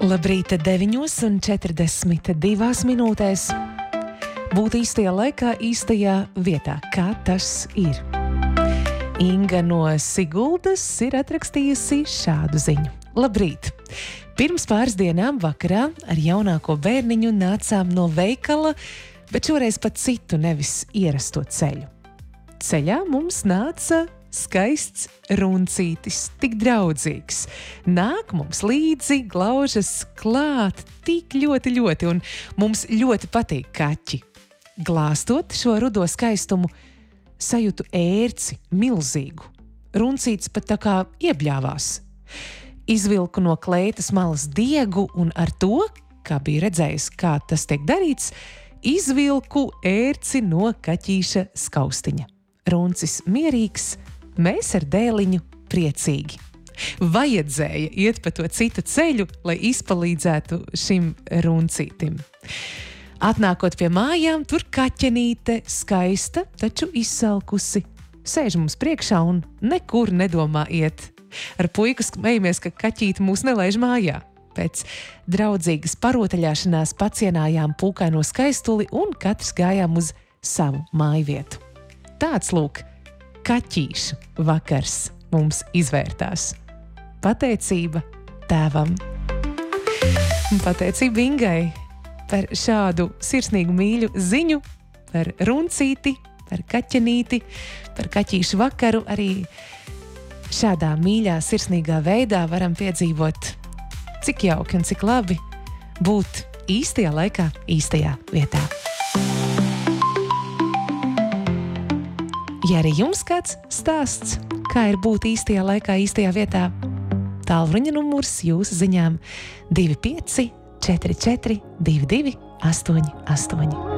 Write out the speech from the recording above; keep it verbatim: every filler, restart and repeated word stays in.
Labrīt, deviņos un četrdesmit divās minūtēs. Būt īstajā laikā, īstajā vietā. Kā tas ir? Inga no Siguldas ir atrakstījusi šādu ziņu. Labrīt! Pirms pāris dienām vakarā ar jaunāko bērniņu nācām no veikala, bet šoreiz pa citu, nevis ierasto ceļu. Ceļā mums nāca skaists runcītis, tik draudzīgs. Nāk mums līdzi, glaužas klāt tik ļoti, ļoti, un mums ļoti patīk kaķi. Glāstot šo rudo skaistumu, sajūtu ērci milzīgu. Runcītis pat tā kā iebļāvās. Izvilku no kleitas malas diegu un ar to, kā bija redzējis, kā tas tiek darīts, izvilku ērci no kaķīša skaustiņa. Runcis mierīgs, mēs ar dēliņu priecīgi. Vajadzēja iet pa to citu ceļu, lai izpalīdzētu šim runcītim. Atnākot pie mājām, tur kaķenīte skaista, taču izsalkusi. Sēž mums priekšā un nekur nedomā iet. Ar puiku smejamies, ka kaķīte mūs nelaiž mājā. Pēc draudzīgas parotaļāšanās pacienājām pūkaino skaistuli un katrs gājām uz savu mājvietu. Tāds lūk, kaķīšu vakars mums izvērtās. Pateicība tēvam. Pateicība Ingai par šādu sirsnīgu mīļu ziņu, par runcīti, par kaķenīti, par kaķīšu vakaru. Arī šādā mīļā, sirsnīgā veidā varam piedzīvot, cik jauki un cik labi būt īstajā laikā, īstajā vietā. Ja arī jums kāds stāsts, kā ir būt īstajā laikā, īstajā vietā, tālruņa numurs jūsu ziņām divi pieci četri četri divi divi astoņi astoņi.